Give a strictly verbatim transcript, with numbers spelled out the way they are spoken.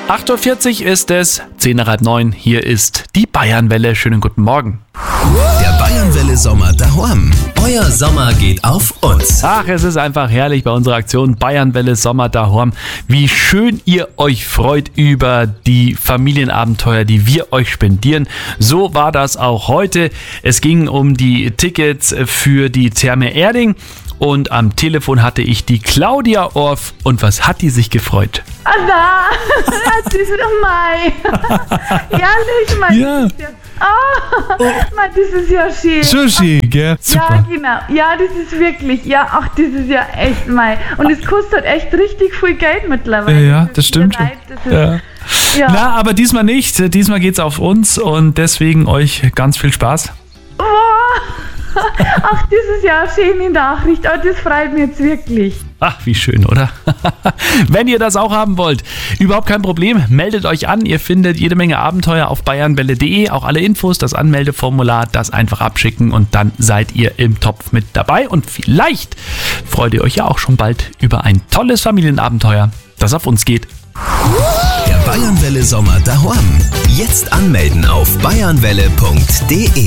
acht Uhr vierzig ist es, zehn nach halb neun. Hier ist die Bayernwelle. Schönen guten Morgen. Der Bayernwelle Sommer daheim. Euer Sommer geht auf uns. Ach, es ist einfach herrlich bei unserer Aktion Bayernwelle Sommer daheim. Wie schön ihr euch freut über die Familienabenteuer, die wir euch spendieren. So war das auch heute. Es ging um die Tickets für die Therme Erding. Und am Telefon hatte ich die Claudia Orff. Und was hat die sich gefreut? Anna, das ist doch Mai. Ehrlich, Mai. Ja. Oh, Mai, das ist ja schön. So schön, gell? Super. Ja, genau. Ja, das ist wirklich, ja, ach, das ist ja echt Mai. Und es kostet echt richtig viel Geld mittlerweile. Ja, das, das stimmt schon. Das ist, ja. Ja. Na, aber diesmal nicht. Diesmal geht's auf uns und deswegen euch ganz viel Spaß. Oh. Ach, das ist ja eine schöne Nachricht. Oh, das freut mich jetzt wirklich. Ach, wie schön, oder? Wenn ihr das auch haben wollt, überhaupt kein Problem, meldet euch an. Ihr findet jede Menge Abenteuer auf bayernwelle punkt de, auch alle Infos, das Anmeldeformular, das einfach abschicken und dann seid ihr im Topf mit dabei. Und vielleicht freut ihr euch ja auch schon bald über ein tolles Familienabenteuer, das auf uns geht. Der Bayernwelle Sommer daheim. Jetzt anmelden auf bayernwelle punkt de.